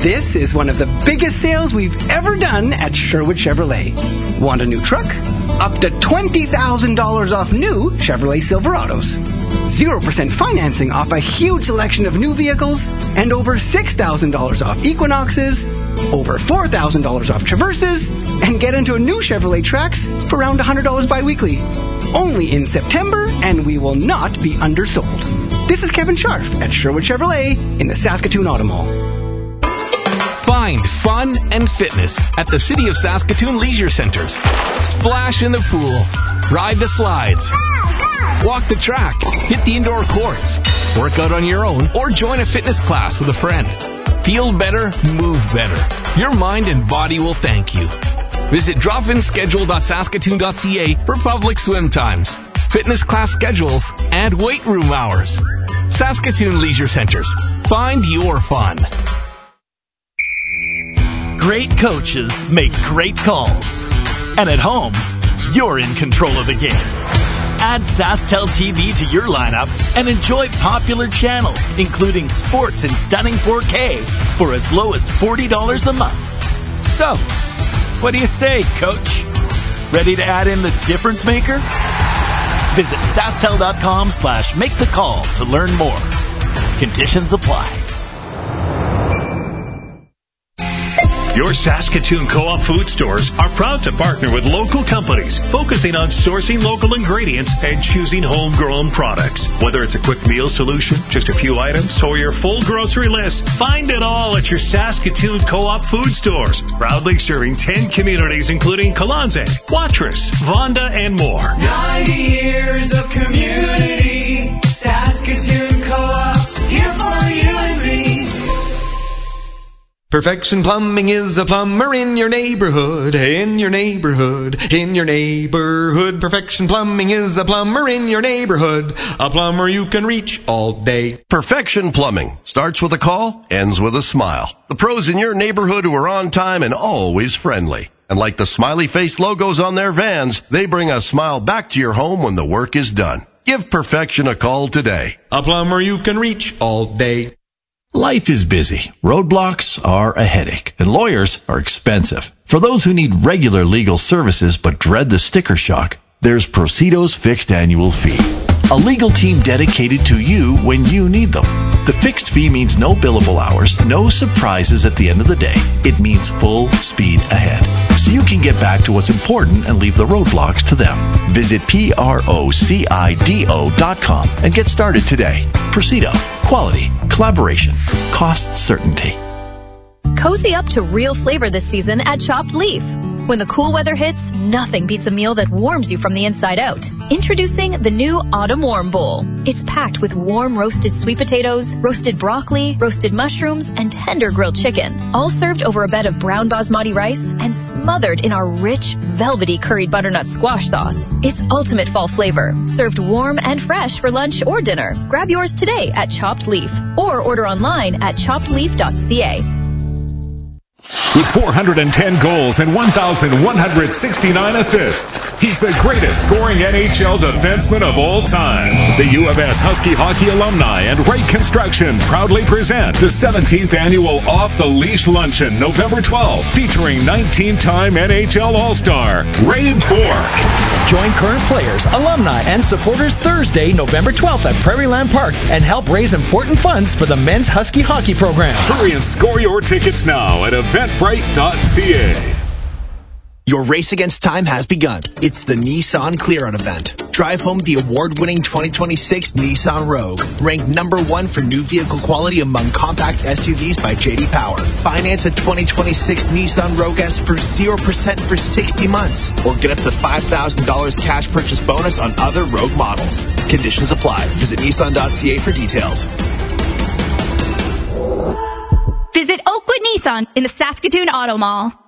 This is one of the biggest sales we've ever done at Sherwood Chevrolet. Want a new truck? Up to $20,000 off new Chevrolet Silverados. 0% financing off a huge selection of new vehicles, and over $6,000 off Equinoxes, over $4,000 off Traverses, and get into a new Chevrolet Trax for around $100 bi-weekly. Only in September, and we will not be undersold. This is Kevin Scharf at Sherwood Chevrolet in the Saskatoon Auto Mall. Find fun and fitness at the City of Saskatoon Leisure Centers. Splash in the pool, ride the slides, walk the track, hit the indoor courts, work out on your own, or join a fitness class with a friend. Feel better, move better. Your mind and body will thank you. Visit dropinschedule.saskatoon.ca for public swim times, fitness class schedules, and weight room hours. Saskatoon Leisure Centers. Find your fun. Great coaches make great calls. And at home, you're in control of the game. Add SaskTel TV to your lineup and enjoy popular channels, including sports in stunning 4K for as low as $40 a month. So, what do you say, Coach? Ready to add in the difference maker? Visit SaskTel.com/make-the-call to learn more. Conditions apply. Your Saskatoon Co-op food stores are proud to partner with local companies focusing on sourcing local ingredients and choosing homegrown products. Whether it's a quick meal solution, just a few items, or your full grocery list, find it all at your Saskatoon Co-op food stores. Proudly serving 10 communities including Kalanze, Watrous, Vonda, and more. 90 years of community. Saskatoon Co-op, here for you and me. Perfection Plumbing is a plumber in your neighborhood, in your neighborhood, in your neighborhood. Perfection Plumbing is a plumber in your neighborhood, a plumber you can reach all day. Perfection Plumbing starts with a call, ends with a smile. The pros in your neighborhood who are on time and always friendly. And like the smiley-faced logos on their vans, they bring a smile back to your home when the work is done. Give Perfection a call today. A plumber you can reach all day. Life is busy. Roadblocks are a headache, and lawyers are expensive. For those who need regular legal services but dread the sticker shock, there's Procedo's fixed annual fee. A legal team dedicated to you when you need them. The fixed fee means no billable hours, no surprises at the end of the day. It means full speed ahead, so you can get back to what's important and leave the roadblocks to them. Visit PROCIDO.com and get started today. Procedo. Quality, collaboration, cost certainty. Cozy up to real flavor this season at Chopped Leaf. When the cool weather hits, nothing beats a meal that warms you from the inside out. Introducing the new Autumn Warm Bowl. It's packed with warm roasted sweet potatoes, roasted broccoli, roasted mushrooms, and tender grilled chicken. All served over a bed of brown basmati rice and smothered in our rich, velvety curried butternut squash sauce. It's ultimate fall flavor, served warm and fresh for lunch or dinner. Grab yours today at Chopped Leaf or order online at choppedleaf.ca. With 410 goals and 1,169 assists, he's the greatest scoring NHL defenseman of all time. The U of S Husky Hockey Alumni and Wright Construction proudly present the 17th annual Off the Leash Luncheon, November 12th, featuring 19-time NHL All-Star Ray Bourque. Join current players, alumni, and supporters Thursday, November 12th at Prairieland Park and help raise important funds for the men's Husky hockey program. Hurry and score your tickets now at eventbrite.ca. Your race against time has begun. It's the Nissan Clear Out event. Drive home the award-winning 2026 Nissan Rogue, ranked #1 for new vehicle quality among compact SUVs by J.D. Power. Finance a 2026 Nissan Rogue S for 0% for 60 months, or get up to $5,000 cash purchase bonus on other Rogue models. Conditions apply. Visit Nissan.ca for details. Visit Oakwood Nissan in the Saskatoon Auto Mall.